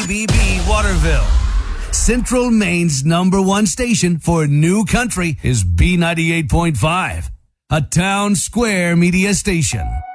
WBBB Waterville. Central Maine's #1 station for new country is B98.5, a town square media station.